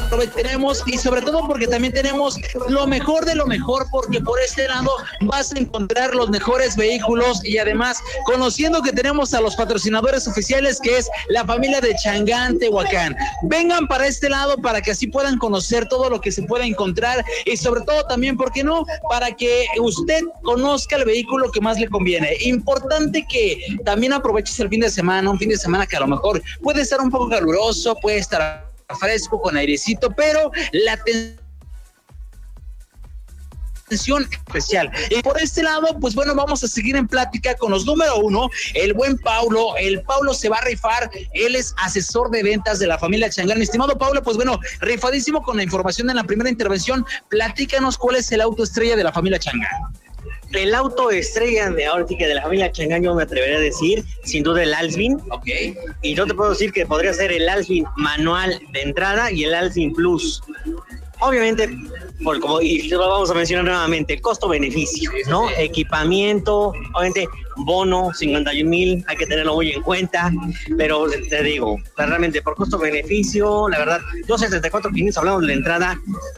aprovecharemos y sobre todo porque también tenemos lo mejor de lo mejor, porque por este lado vas a encontrar los mejores vehículos y además conociendo que tenemos a los patrocinadores oficiales, que es la familia de Changán Tehuacán. Vengan para este lado para que así puedan conocer todo lo que se pueda encontrar y sobre todo también, ¿por qué no?, para que usted conozca el vehículo que más le conviene. Importante que también aproveches el fin de semana, un fin de semana que a lo mejor puede estar un poco caluroso, puede estar fresco con airecito, pero la atención especial. Y por este lado, pues bueno, vamos a seguir en plática con los número uno, el buen Paulo. El Paulo se va a rifar, él es asesor de ventas de la familia Changán. Mi estimado Paulo, pues bueno, rifadísimo con la información en la primera intervención. Platícanos cuál es el auto estrella de la familia Changán. El auto estrella de ahora sí que de la familia Changán, yo me atrevería a decir, sin duda el Alsvin. Ok. Y yo te puedo decir que podría ser el Alsvin manual de entrada y el Alsvin Plus. Obviamente, y lo vamos a mencionar nuevamente, costo-beneficio, ¿no? Equipamiento, obviamente, bono, 51,000, hay que tenerlo muy en cuenta, pero te digo, realmente por costo-beneficio, la verdad, 274,500, hablamos de la entrada,